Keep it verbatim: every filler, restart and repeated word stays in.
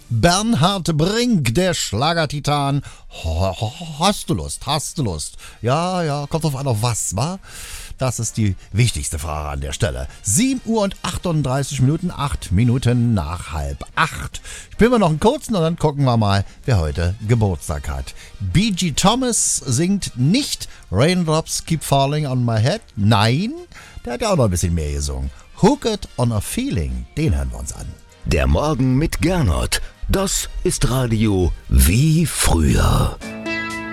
Bernhard Brink, der Schlagertitan. Ho- ho- Hast du Lust? Hast du Lust? Ja, ja, kommt drauf an, auf was, wa? Das ist die wichtigste Frage an der Stelle. sieben Uhr und achtunddreißig Minuten, acht Minuten nach halb acht. Spielen wir noch einen kurzen und dann gucken wir mal, wer heute Geburtstag hat. B G Thomas singt nicht Raindrops Keep Falling on My Head. Nein, der hat ja auch noch ein bisschen mehr gesungen. Hooked on a Feeling, den hören wir uns an. Der Morgen mit Gernot, das ist Radio wie früher.